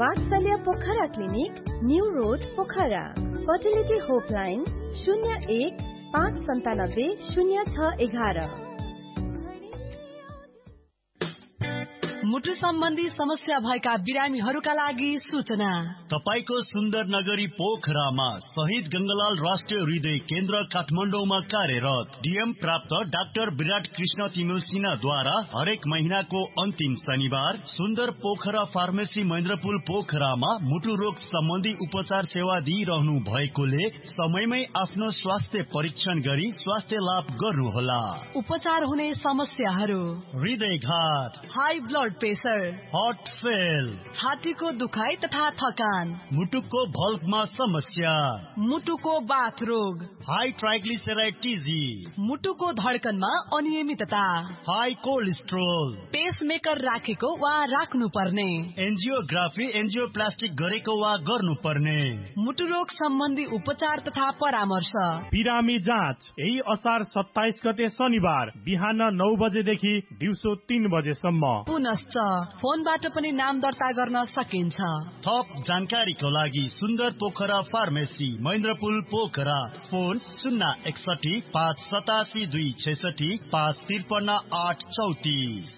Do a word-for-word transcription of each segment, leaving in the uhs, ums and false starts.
वात्सल्य Pokhara clinic, new road Pokhara. Fertility होपलाइन शून्य एक पाँच सन्तानब्बे शून्य छ एघार। मुटु सम्बन्धी समस्या भएका बिरामीहरूका लागि सूचना। तपाईको सुन्दर नगरी पोखरामा शहीद गंगालाल राष्ट्रिय हृदय केन्द्र काठमाडौँमा कार्यरत डीएम प्राप्त डाक्टर विराट कृष्ण तिमिल सिन्हाद्वारा हरेक महीनाको अन्तिम शनिबार सुन्दर पोखरा फार्मेसी महेन्द्रपुल पोखरामा मुटु रोग सम्बन्धी उपचार सेवा दिइरहनु भएकोले समयमै आफ्नो स्वास्थ्य परीक्षण गरी स्वास्थ्य लाभ गर्नुहोला। उपचार हुने समस्याहरू: हृदयघात, high blood pressure, heart fail, छातीको दुखाइ तथा थकान, मुटुको भल्भमा समस्या, मुटुको बाथ रोग, हाई ट्राइग्लिसराइड टिजी, मुटुको धड्कनमा अनियमितता, हाई कोलेस्ट्रोल, पेसमेकर राखेको वा राख्नु पर्ने, एन्जियोग्राफी एन्जियोप्लास्टिक गरेको वा गर्नुपर्ने, मुटु रोग सम्बन्धी उपचार तथा परामर्श। बिरामी जाँच यही असार सत्ताइस गते शनिबार बिहान नौ बजेदेखि दिउँसो तीन बजेसम्म। पुनश्च फोनबाट पनि नाम दर्ता गर्न सकिन्छ। थप जानकारीको लागि सुन्दर पोखरा फार्मेसी महेन्द्रपुल पोखरा, फोन शून्य एकसठी पाँच सतासी दुई छैसठी पाँच त्रिपन्न आठ चौतिस।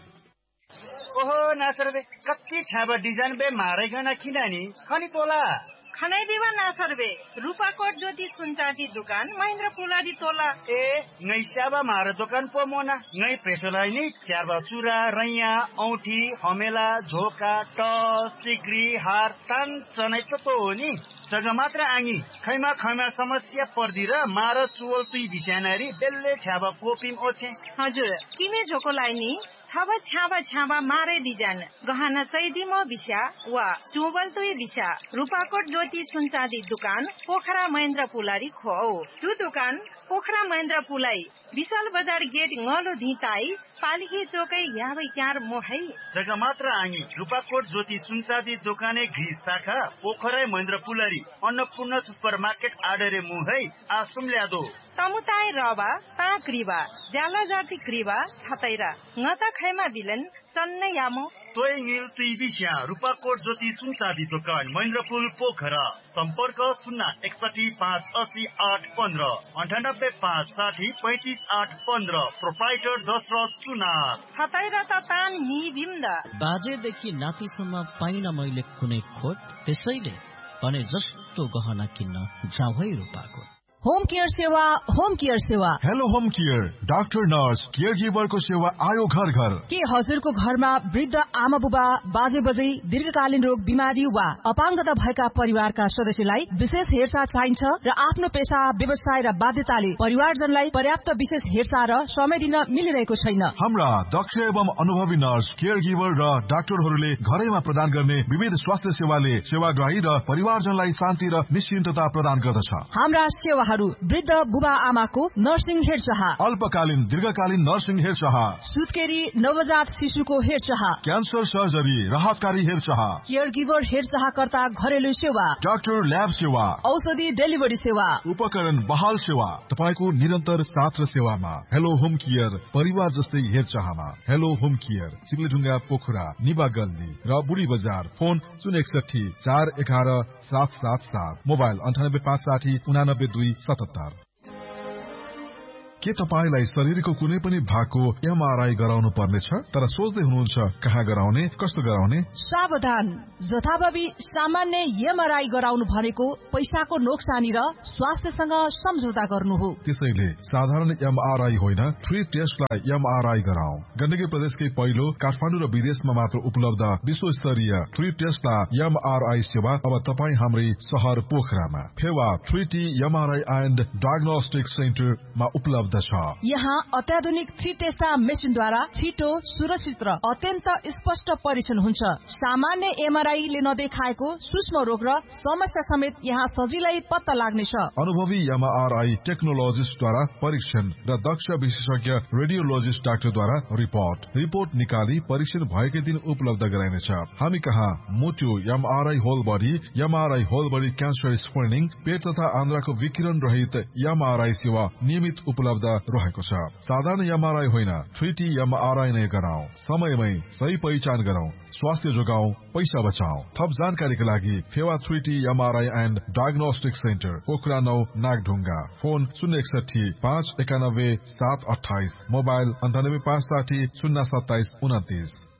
ओहो नासर बे कति छाबा डिजाइन बे मारे गना किनानी खनी तोला खनाई देवा नासर बे रूपाकोट ज्योति सुनचाँदी दुकान महेन्द्र पुलादी तोला। ए ngै स्याबा मारे दोकान पो मोना ngै प्रेसलाई नि च्यारबा चुरा रैया औठी हमेला झोका टस सिक्री हार तान चनै त तो हो नि जग्गा मात्र आङी खैमा खैमा समस्या पर्दी र मार चुवल तुई बिसानारी बेल्ले छ्याबा पोपिम ओछे। हजुर किने झोकोलाई नि छाबा छ्याबा छ्याबा मारे डिजाइन गहना चैदी म बिसा वा चुवल तुई बिसा रूपाकोट ज्योति सुनचाँदी दुकान पोखरा महेन्द्र पुलारी खो जु दुकान पोखरा महेन्द्र पुलाई विशाल बजार गेट ngalo धिताई पालिके चोकै याबै क्यार मोहै जग्गा मात्र आङी रूपाकोट ज्योति सुनचाँदी दोकाने घिस शाखा पोखरा महेन्द्र पुलारी अन्नपूर्ण सुपर मार्केट आडरे मुहै आसुम ल्यादो तमुताई रबा ता क्रिबा जाला जाति क्रिबा छतैरा ngata खैमा बिलन चन्ने यामो तोय नील तुई बिस्या रूपाकोट ज्योति सुनचाँदी दोकान महेन्द्रपुल पोखरा सम्पर्क शून्य एकसठी पाँच अस्सी आठ पन्ध्र अन्ठानब्बे पाँच साठी पैंतिस आठ पन्ध्र प्रोप्राइटर दशरथ सुनार छतैरा त तान नि बिम्द बाजेदेखि नातिसम्म पाइन मैले कुनै खोट त्यसैले भने जस्तो गहना किन्न जाऊ है रूपाकोट। होम केयर सेवा होम केयर सेवा hello home care doctor nurse care गिभरको सेवा आयो घर घर। के हजुरको घरमा वृद्ध आमा बुबा बाजे बजै दीर्घकालीन रोग बिमारी वा अपाङ्गता भएका परिवारका सदस्यलाई विशेष हेरचाह चाहिन्छ र आफ्नो पेशा व्यवसाय र बाध्यताले परिवारजनलाई पर्याप्त विशेष हेरचाह र समय दिन मिलिरहेको छैन। हाम्रा दक्ष एवं अनुभवी नर्स केयर गिभर र डाक्टरहरूले घरैमा प्रदान गर्ने विविध स्वास्थ्य सेवाले सेवाग्राही र परिवारजनलाई शान्ति र निश्चिन्तता प्रदान गर्दछ। हाम्रा सेवा वृद्ध बुबा आमाको नर्सिङ हेरचाह, अल्पकालीन दीर्घकालीन नर्सिङ हेरचाह, सुत्केरी नवजात शिशुको हेरचाह, क्यान्सर सर्जरी राहतकारी हेरचाह, केयर गिभर हेरचाहकर्ता घरेलु सेवा, डाक्टर ल्याब सेवा, औषधि डेलिभरी सेवा, उपकरण बहाल सेवा, तपाईको निरन्तर साथ र सेवामा हेलो होम केयर परिवार जस्तै हेरचाहमा हेलो होम केयर सिमलेढुङ्गा पोखरा निबा गल्ली र बुढी बजार। फोन शून्य एकसठी चार एघार सात सात सात मोबाइल अन्ठानब्बे पाँच साठी उनानब्बे दुई सतहत्तर। के तपाईलाई शरीरको कुनै पनि भागको एमआरआई गराउनु पर्नेछ तर सोच्दै हुनुहुन्छ कहाँ गराउने कस्तो गराउने? सावधान, जथाभावी सामान्य एमआरआई गराउनु भनेको पैसाको नोक्सानी र स्वास्थ्यसँग सम्झौता गर्नु हो। त्यसैले साधारण एमआरआई होइन थ्री टेस्टलाई एमआरआई गराऊ। गण्डकी प्रदेशकै पहिलो काठमाडौँ र विदेशमा मात्र उपलब्ध विश्व स्तरीय थ्री टेस्टलाई एमआरआई सेवा अब तपाईँ हाम्रै शहर पोखरामा Phewa three T MRI and diagnostic सेन्टरमा उपलब्ध छ। यहाँ अत्याधुनिक थ्री टेस्टा मेसिनद्वारा छिटो सुरक्षित र अत्यन्त स्पष्ट परीक्षण हुन्छ। सामान्य एमआरआईले नदेखाएको सूक्ष्म रोग र समस्या समेत यहाँ सजिलै पत्ता लाग्नेछ। अनुभवी एमआरआई टेक्नोलोजिस्टद्वारा परीक्षण र दक्ष विशेषज्ञ रेडियोलोजिस्ट डाक्टरद्वारा रिपोर्ट रिपोर्ट निकाली परीक्षण भएकै दिन उपलब्ध गराइनेछ। हामी कहाँ मोटो MRI whole body MRI whole body cancer screening पेट तथा आन्द्राको विकिरण रहित एमआरआई सेवा नियमित उपलब्ध उपलब्ध रहेको छ। साधारण एमआरआई होइन, थ्री टी एमआरआई नै गराउँ। समयमै सही पहिचान गरौँ, स्वास्थ्य जोगाउँ, पैसा बचाऊ। थप जानकारीका लागि Phewa three T MRI and diagnostic centre, Pokhara नौ, नागढुङ्गा। फोन शून्य एकसठी पाँच एकानब्बे सात अठाइस, मोबाइल अन्ठानब्बे पाँच साठी शून्य सत्ताइस उन्तिस।